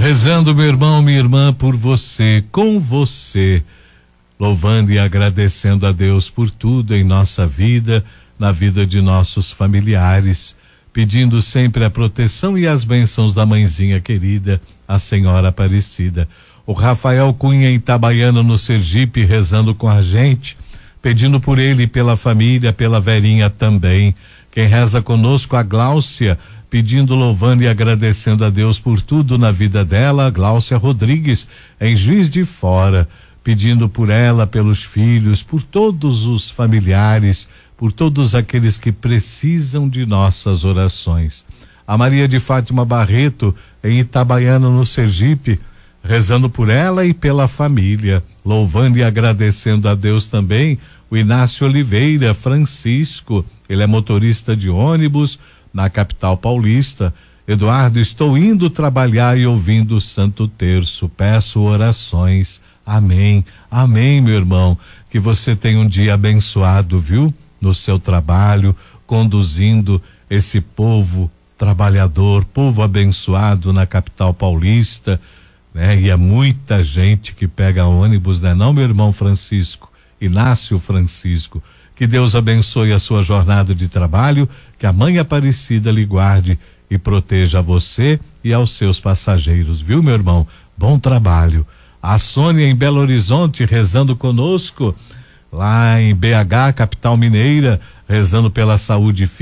Rezando, meu irmão, minha irmã, por você, com você, louvando e agradecendo a Deus por tudo em nossa vida, na vida de nossos familiares, pedindo sempre a proteção e as bênçãos da mãezinha querida, a Senhora Aparecida. O Rafael Cunha em Itabaiana, no Sergipe, rezando com a gente, pedindo por ele e pela família, pela velhinha também. Quem reza conosco, a Gláucia, pedindo, louvando e agradecendo a Deus por tudo na vida dela, a Gláucia Rodrigues, em Juiz de Fora, pedindo por ela, pelos filhos, por todos os familiares, por todos aqueles que precisam de nossas orações. A Maria de Fátima Barreto, em Itabaiana, no Sergipe, rezando por ela e pela família, louvando e agradecendo a Deus também. O Inácio Oliveira Francisco, ele é motorista de ônibus na capital paulista. Eduardo, estou indo trabalhar e ouvindo o Santo Terço, peço orações. Amém, amém, meu irmão, que você tenha um dia abençoado, viu? No seu trabalho, conduzindo esse povo trabalhador, povo abençoado na capital paulista, né? E é muita gente que pega ônibus, né? Não, meu irmão Francisco, Inácio Francisco, que Deus abençoe a sua jornada de trabalho, que a Mãe Aparecida lhe guarde e proteja a você e aos seus passageiros, viu, meu irmão? Bom trabalho. A Sônia em Belo Horizonte rezando conosco, lá em BH, capital mineira, rezando pela saúde